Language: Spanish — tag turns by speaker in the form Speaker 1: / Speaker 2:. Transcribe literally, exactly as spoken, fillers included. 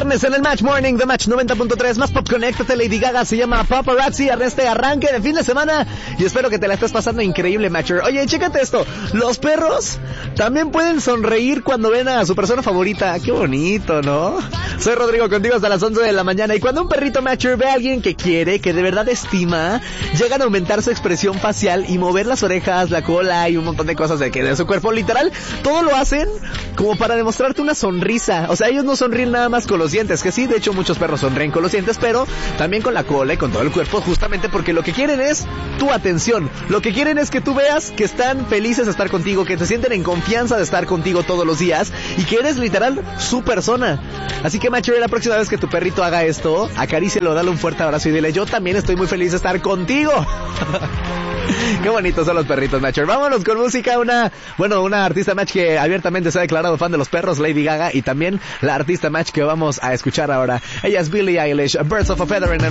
Speaker 1: viernes en el Match Morning de Match noventa punto tres. Más pop, conéctate. Lady Gaga se llama Paparazzi en este arranque de fin de semana. Y espero que te la estés pasando increíble, Matcher. Oye, chécate esto. Los perros también pueden sonreír cuando ven a su persona favorita. Qué bonito, ¿no? Soy Rodrigo, contigo hasta las once de la mañana. Y cuando un perrito, Matcher, ve a alguien que quiere, que de verdad estima, llegan a aumentar su expresión facial y mover las orejas, la cola y un montón de cosas de, que de su cuerpo. Literal, todo lo hacen como para demostrarte una sonrisa. O sea, ellos no sonríen nada más con los dientes, que sí, de hecho muchos perros sonríen con los dientes, pero también con la cola y con todo el cuerpo, justamente porque lo que quieren es tu atención. Lo que quieren es que tú veas que están felices de estar contigo, que te sienten en confianza de estar contigo todos los días y que eres literal su persona. Así que, macho, la próxima vez que tu perrito haga esto, acarícialo, dale un fuerte abrazo y dile: yo también estoy muy feliz de estar contigo. Qué bonitos son los perritos, Matcher. Vámonos con música. Una, bueno, una artista, Match, que abiertamente se ha declarado fan de los perros, Lady Gaga, y también la artista, Match, que vamos a escuchar ahora. Ella es Billie Eilish, Birds of a Feather en